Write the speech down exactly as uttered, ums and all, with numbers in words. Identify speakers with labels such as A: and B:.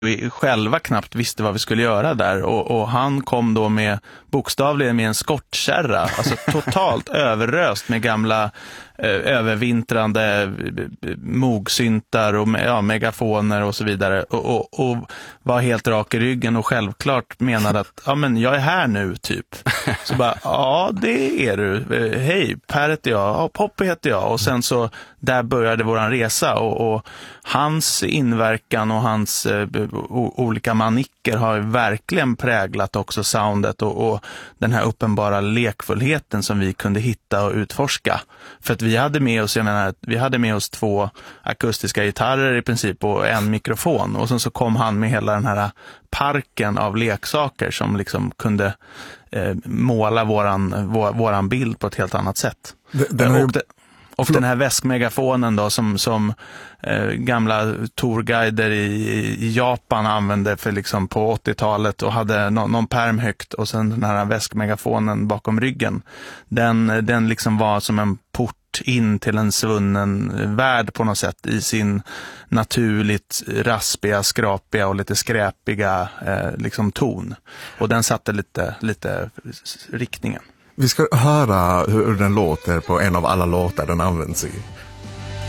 A: vi själva knappt visste vad vi skulle göra där. Och, och han kom då med bokstavligen med en skottkärra. Alltså totalt överröst med gamla eh, övervintrande mogsyntar och ja, megafoner och så vidare. Och, och, och var helt rak i ryggen och självklart menade att ja, men jag är här nu typ. Så bara, ja det är du. Hej, Per heter jag. Ja, Poppy heter jag. Och sen så där började våran resa och, och hans inverkan och hans eh, o, olika manicker har verkligen präglat också soundet och, och den här uppenbara lekfullheten som vi kunde hitta och utforska. För att vi hade med oss, jag menar, vi hade med oss två akustiska gitarrer i princip och en mikrofon och sen så kom han med hela den här parken av leksaker som liksom kunde eh, måla våran, vår, våran bild på ett helt annat sätt.
B: Det, den är...
A: och det, Och den här väskmegafonen då som, som eh, gamla tourguider i, i Japan använde för liksom på åttiotalet och hade no, någon perm högt och sen den här väskmegafonen bakom ryggen. Den, den liksom var som en port in till en svunnen värld på något sätt i sin naturligt raspiga, skrapiga och lite skräpiga eh, liksom ton. Och den satte lite, lite riktningen.
B: Vi ska höra hur den låter på en av alla låtar den används i.